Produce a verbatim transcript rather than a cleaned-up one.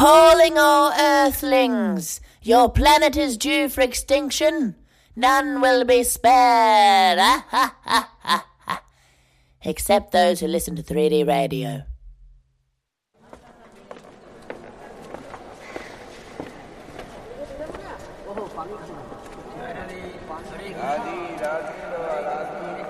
Calling all earthlings, your planet is due for extinction. None will be spared. Ah, ha, ha, ha, ha. Except those who listen to three D radio. Raazi Raazi Raazi